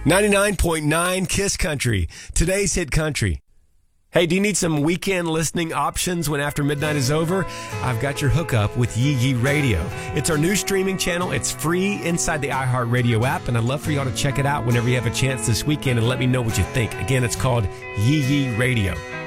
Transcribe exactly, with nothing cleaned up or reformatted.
ninety-nine point nine Kiss Country, today's hit country. Hey, do you need some weekend listening options when after midnight is over? I've got your hookup with Yee Yee Radio. It's our new streaming channel. It's free inside the iHeartRadio app, and I'd love for y'all to check it out whenever you have a chance this weekend and let me know what you think. Again, it's called Yee Yee Radio.